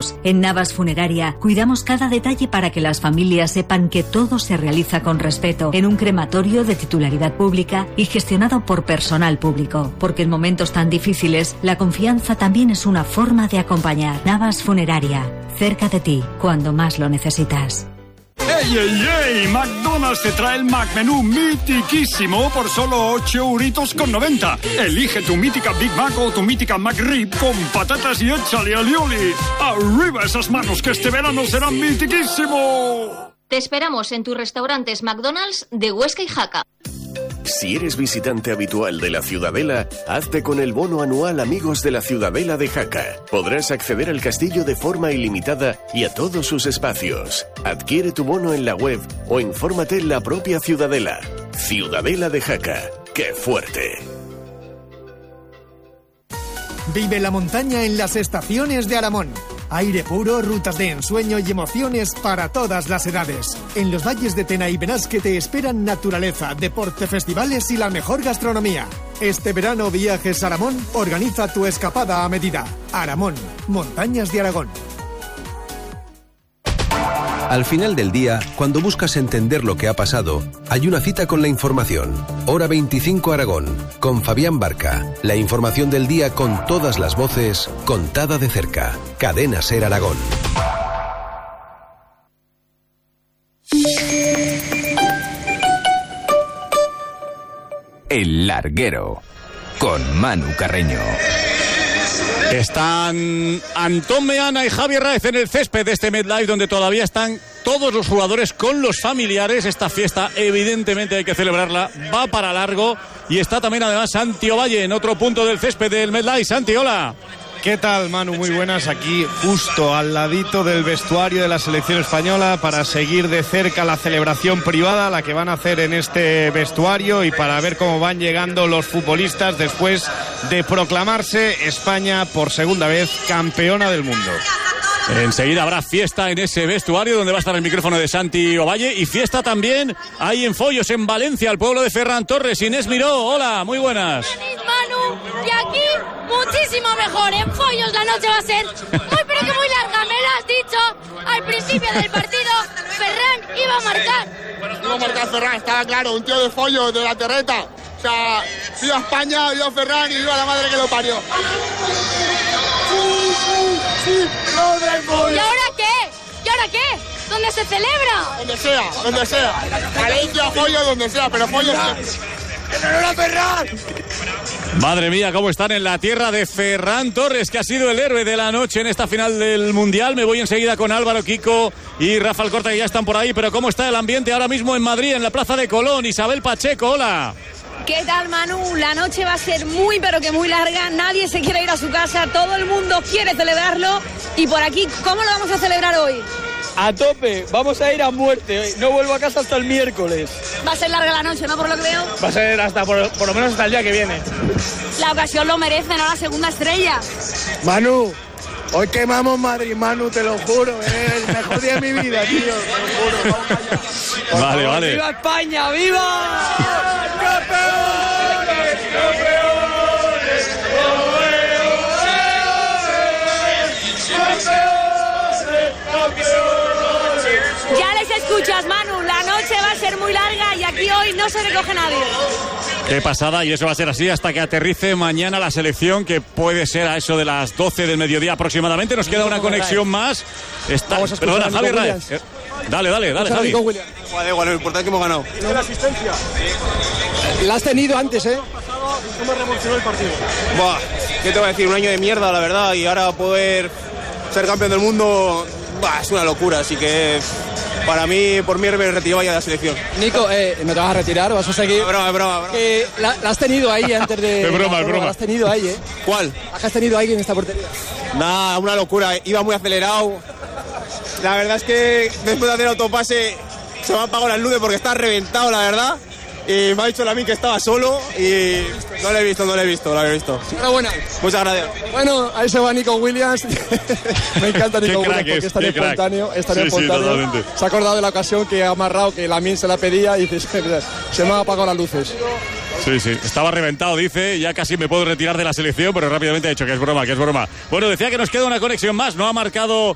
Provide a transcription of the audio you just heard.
todos. En Navas Funeraria cuidamos cada detalle para que las familias sepan que todo se realiza con respeto en un crematorio de titularidad pública y gestionado por personal público. Porque en momentos tan difíciles, la confianza también es una forma de acompañar. Navas Funeraria, cerca de ti, cuando más lo necesitas. ¡Ey, ey, ey! McDonald's te trae el McMenú mitiquísimo por solo 8,90 €. Elige tu mítica Big Mac o tu mítica McRib con patatas y échale alioli. ¡Arriba esas manos, que este verano será mitiquísimo! Te esperamos en tus restaurantes McDonald's de Huesca y Jaca. Si eres visitante habitual de la Ciudadela, hazte con el bono anual Amigos de la Ciudadela de Jaca. Podrás acceder al castillo de forma ilimitada y a todos sus espacios. Adquiere tu bono en la web o infórmate en la propia Ciudadela. Ciudadela de Jaca. ¡Qué fuerte! Vive la montaña en las estaciones de Aramón. Aire puro, rutas de ensueño y emociones para todas las edades. En los valles de Tena y Benasque te esperan naturaleza, deporte, festivales y la mejor gastronomía. Este verano Viajes Aramón organiza tu escapada a medida. Aramón, Montañas de Aragón. Al final del día, cuando buscas entender lo que ha pasado, hay una cita con la información. Hora 25 Aragón, con Fabián Barca. La información del día con todas las voces, contada de cerca. Cadena Ser Aragón. El Larguero, con Manu Carreño. Están Antón Meana y Javier Raez en el césped de este MetLife, donde todavía están todos los jugadores con los familiares. Esta fiesta, evidentemente, hay que celebrarla, va para largo. Y está también, además, Santi Ovalle en otro punto del césped del MetLife. Santi, hola. ¿Qué tal, Manu? Muy buenas, aquí justo al ladito del vestuario de la selección española para seguir de cerca la celebración privada, la que van a hacer en este vestuario, y para ver cómo van llegando los futbolistas después de proclamarse España por segunda vez campeona del mundo. Enseguida habrá fiesta en ese vestuario donde va a estar el micrófono de Santi Ovalle, y fiesta también hay en Follos, en Valencia, el pueblo de Ferran Torres. Inés Miró, hola, muy buenas. Manu, y aquí muchísimo mejor. En Follos la noche va a ser muy pero que muy larga. Me lo has dicho al principio del partido. Ferran iba a marcar. Iba a marcar Ferran, estaba claro, un tío de Follos, de la Terreta. O sea, viva España, viva Ferran y viva la madre que lo parió. ¿Y ahora qué? ¿Y ahora qué? ¿Dónde se celebra? Donde sea, donde sea. Valencia, Follos, donde sea, pero Follos siempre. ¡Enhorabuena, Ferran! Madre mía, cómo están en la tierra de Ferran Torres, que ha sido el héroe de la noche en esta final del Mundial. Me voy enseguida con Álvaro, Kiko y Rafa Alcorta, que ya están por ahí. Pero cómo está el ambiente ahora mismo en Madrid, en la Plaza de Colón. Isabel Pacheco, hola. ¿Qué tal, Manu? La noche va a ser muy pero que muy larga. Nadie se quiere ir a su casa, todo el mundo quiere celebrarlo. Y por aquí, ¿cómo lo vamos a celebrar hoy? A tope, vamos a ir a muerte. No vuelvo a casa hasta el miércoles. Va a ser larga la noche, ¿no? Por lo que veo. Va a ser hasta por lo menos hasta el día que viene. La ocasión lo merece, ¿no? La segunda estrella. Manu, hoy quemamos Madrid, Manu, te lo juro. Es el mejor día de mi vida, tío. Te lo juro. Vale, vale. ¡Viva España! ¡Viva! ¡Campeones! ¡Campeones! Ya les escuchas, Manu. La noche va a ser muy larga y aquí hoy no se recoge nadie. Qué pasada, y eso va a ser así hasta que aterrice mañana la selección, que puede ser a eso de las 12 del mediodía aproximadamente. Nos queda una conexión más. Perdona, Javi Raez. Dale, Javi. Da igual, lo importante es que hemos ganado. La asistencia. La has tenido antes, ¿eh? ¿Cómo revolucionó el partido? Buah, ¿qué te voy a decir? Un año de mierda, la verdad, y ahora poder ser campeón del mundo, es una locura, así que para mí, por mí, me retiro ya de la selección. Nico, ¿no te vas a retirar? ¿Vas a seguir? Broma. La has tenido ahí antes de... Es broma. La has tenido ahí, ¿eh? ¿Cuál? ¿Has tenido ahí en esta portería? Nada, una locura, iba muy acelerado. La verdad es que después de hacer autopase se me han apagado las luces porque está reventado, la verdad. Y me ha dicho a mí que estaba solo y no lo he visto. Enhorabuena. Muchas gracias. Bueno, ahí se va Nico Williams. Me encanta Nico Williams porque es tan espontáneo. Totalmente. Se ha acordado de la ocasión que ha amarrado, que Lamine se la pedía y dice, se me han apagado las luces. Sí, estaba reventado, dice, ya casi me puedo retirar de la selección, pero rápidamente ha dicho que es broma. Bueno, decía que nos queda una conexión más, no ha marcado